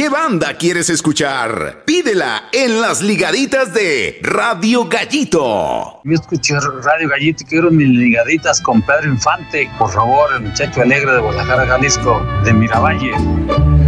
¿Qué banda quieres escuchar? Pídela en las ligaditas de Radio Gallito. Yo escuché Radio Gallito y quiero mis ligaditas con Pedro Infante. Por favor, el muchacho alegre de Guadalajara, Jalisco, de Miravalle.